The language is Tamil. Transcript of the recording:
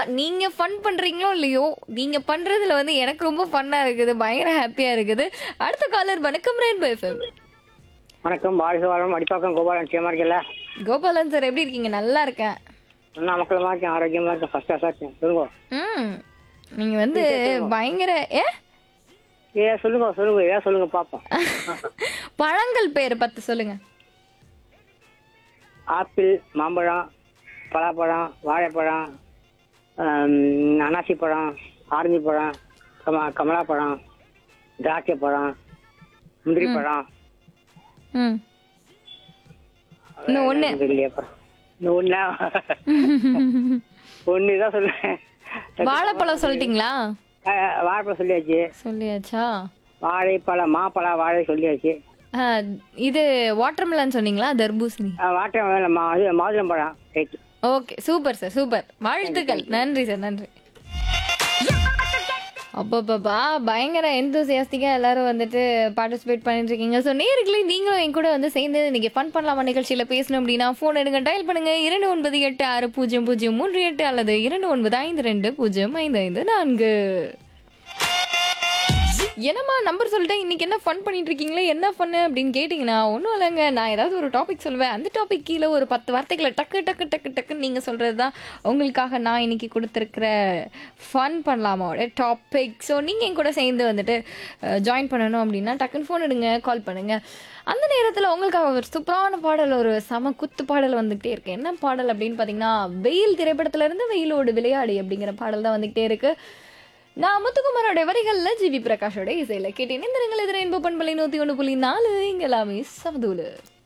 நீங்க ஃபன் பண்றீங்களோ இல்லையோ, நீங்க பண்றதுல வந்து எனக்கு ரொம்ப ஃபன்னா இருக்குது. பயங்கர ஹாப்பியா இருக்குது. அடுத்த காலர் வணக்கம் ரெயின்போ எஃப்எம். வணக்கம். வாழ்க வளம். அடிப்பாக்கம் கோபாலன் நிச்சயமா இருக்கல. கோபாலன் சார் எப்படி இருக்கீங்க? நல்லா இருக்கேன். நான் மக்களமா இருக்கேன், ஆரோக்கியமா இருக்கேன், ஃபர்ஸ்ட் கிளாஸா இருக்கேன். சொல்லுங்க. ம். நீங்க வந்து பயங்கர சொல்லுங்க சொல்லுங்க, ஏன் சொல்லுங்க பாப்போம். பழங்கள் பேர் 10 சொல்லுங்க. ஆப்பிள், மாம்பழம், பலாப்பழம், வாழைப்பழம், அனாசி பழம், ஆரஞ்சு பழம், கமலாப்பழம், திராட்சை பழம், முந்திரி பழம். ம். இன்னும் ஒண்ணு. இல்லையாப்பா, ஒண்ணுதான் சொல்லுவேன். வாழைப்பழம் சொல்லிட்டீங்களா? வாழைப்பழம் சொல்லியாச்சு. சொல்லியாச்சா? வாழைப்பழம், மாப்பழா, வாழை சொல்லியாச்சு. இது வாட்டர்மெலன் சொன்னீங்களா? தர்பூசணி. வாட்டர் மாதுளம் பழம். Right. Okay, super sir, super. வாழ்த்துக்கள். நன்றி சார், நன்றி. அப்பப்பா பயங்கர எந்தூசியாஸ்டிக்கா எல்லாரும் வந்துட்டு பார்ட்டிசிபேட் பண்ணிட்டு இருக்கீங்க. ஸோ நேர்களே நீங்களும் என் கூட வந்து சேர்ந்து இன்னைக்கு ஃபன் பண்ணலாமா நிகழ்ச்சியில் பேசணும் அப்படின்னா ஃபோன் எடுங்க, டயல் பண்ணுங்க 29860038 அல்லது 2952055554. என்னம்மா நம்பர் சொல்லிட்டேன், இன்னைக்கு என்ன ஃபன் பண்ணிட்டு இருக்கீங்களே, என்ன ஃபன்னு அப்படின்னு கேட்டிங்கன்னா ஒன்றும் இல்லைங்க. நான் ஏதாவது ஒரு டாபிக் சொல்லுவேன், அந்த டாபிக் கீழே ஒரு 10 வார்த்தைகளை டக்கு டக்கு டக்கு டக்குன்னு நீங்கள் சொல்கிறது தான் உங்களுக்காக நான் இன்னைக்கு கொடுத்துருக்குற ஃபன் பண்ணலாமாவோட டாபிக். ஸோ நீங்கள் என் கூட சேர்ந்து வந்துட்டு ஜாயின் பண்ணணும் அப்படின்னா டக்குன்னு ஃபோன் எடுங்க, கால் பண்ணுங்கள். அந்த நேரத்தில் உங்களுக்காக ஒரு சூப்பரான பாடல், ஒரு செம குத்து பாடல் வந்துக்கிட்டே இருக்கு. என்ன பாடல் அப்படின்னு பார்த்தீங்கன்னா, வெயில் திரைப்படத்திலேருந்து வெயிலோடு விளையாடி அப்படிங்கிற பாடல் தான் வந்துக்கிட்டே இருக்குது. நான் முத்துக்குமாரோட வரிகளில் ஜிவி பிரகாஷோட இசையில் கேட்டேன். இந்த நீங்கள் எதிர இன்ப பண்பலை 101.4 இங்கெல்லாமே சமதூலு.